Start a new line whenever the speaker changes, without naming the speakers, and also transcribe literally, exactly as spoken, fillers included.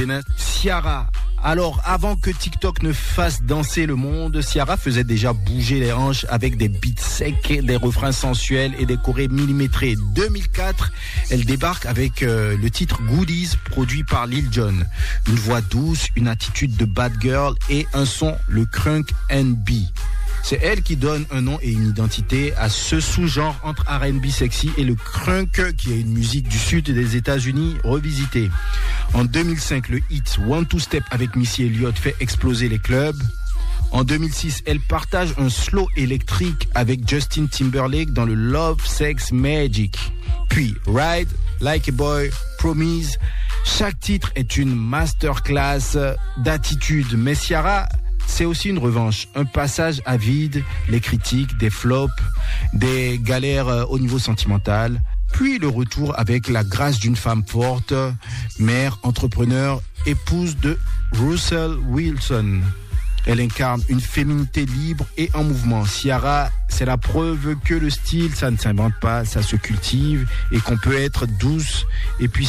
Business. Ciara. Alors, avant que TikTok ne fasse danser le monde, Ciara faisait déjà bouger les hanches avec des beats secs, des refrains sensuels et des chorés millimétrés. deux mille quatre, elle débarque avec euh, le titre Goodies, produit par Lil Jon. Une voix douce, une attitude de bad girl et un son, le crunk and B. C'est elle qui donne un nom et une identité à ce sous-genre entre R and B sexy et le crunk, qui est une musique du sud des États-Unis revisitée. En deux mille cinq, le hit One Two Step avec Missy Elliott fait exploser les clubs. En deux mille six, elle partage un slow électrique avec Justin Timberlake dans le Love, Sex, Magic. Puis Ride, Like a Boy, Promise. Chaque titre est une masterclass d'attitude. Mais Ciara, c'est aussi une revanche, un passage à vide, les critiques, des flops, des galères au niveau sentimental, puis le retour avec la grâce d'une femme forte, mère, entrepreneur, épouse de Russell Wilson. Elle incarne une féminité libre et en mouvement. Ciara, c'est la preuve que le style, ça ne s'invente pas, ça se cultive et qu'on peut être douce et puis